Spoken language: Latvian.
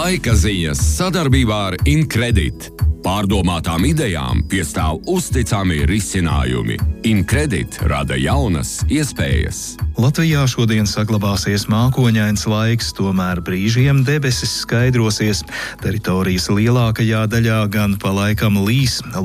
Laika ziņas sadarbībā ar Incredit. Pārdomātām idejām piestāv uzticami risinājumi. Incredit rada jaunas iespējas. Latvijā šodien saglabāsies mākoņains laiks, tomēr brīžiem debesis skaidrosies. Teritorijas lielākajā daļā gan pa laikam līs.